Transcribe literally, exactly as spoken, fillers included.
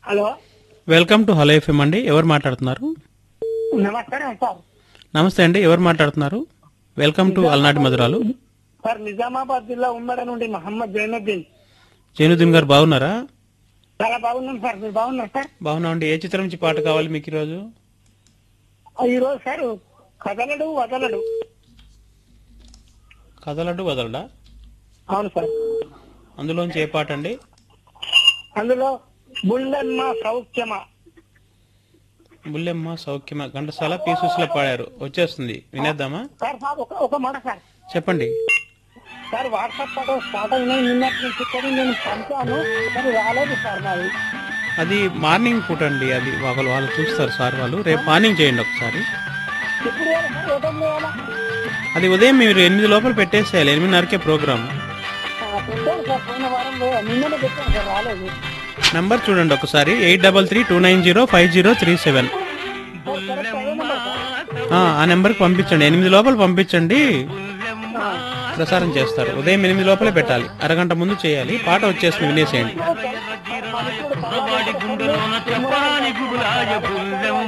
Hello, welcome to hello FM అండి. ఎవరు మాట్లాడుతున్నారు? నమస్కారం సార్. నమస్తే అండి. ఎవరు మాట్లాడుతున్నారు? వెల్కమ్ టు అలనాటి మధురాలు. సార్, నిజామాబాద్ జిల్లా ఉమ్మడి నుండి మహమ్మద్ జైనుద్దీన్. జైనుద్దీన్ గారు బాగున్నారా? చాలా బాగున్నాం సార్. మీరు బాగున్నారు సార్? బాగున్నామండి. ఏ చిత్రం నుంచి పాట కావాలి మీకు ఈరోజు? ఈ రోజు సార్ కదలడు వదలడు. కదలడు వదలడా? అవును సార్. అందులోంచి ఏ పాట అండి? అందులో బుల్లెమ్మ సౌఖ్యమా. బుల్లెమ్మ సౌఖ్యమ ఘంటసాల పీసూసులో పాడారు. వచ్చేస్తుంది, వినేద్దామా? సార్ సార్ ఒక ఒక మాట సార్. చెప్పండి. సార్ వాట్సాప్ పాట స్టార్ట్ అయినా నిన్నటి నుంచి కూడా నేను పంపాను, మరి రాలేదు సార్ నాది. అది మార్నింగ్ పూట అండి. అది వాళ్ళు వాళ్ళు చూస్తారు సార్ వాళ్ళు. రేపు మార్నింగ్ చేయండి ఒకసారి. ఇప్పుడు వేయాలా సార్? ఏ టైంలో వేయాలా? అది ఉదయం మీరు ఎనిమిది లోపల పెట్టేసేయాలి. ఎనిమిదిన్నరకే ప్రోగ్రామ్. ఆ, పెట్టాను సార్. పోయిన వారం వే- నిన్ననే పెట్టాను సార్, రాలేదు. నంబర్ చూడండి ఒకసారి. Eight double three two nine zero five zero three seven. Sir, correct అదే నెంబర్ సార్. ఆ నెంబర్కి పంపించండి. ఎనిమిది లోపల పంపించండి, ఆ. ప్రసారం చేస్తారు. ఉదయం ఎనిమిది లోపలే పెట్టాలి. అరగంట ముందు చేయాలి. పాట వచ్చేసి వినేసేయండి. సార్, మన ఇప్పుడు చాలా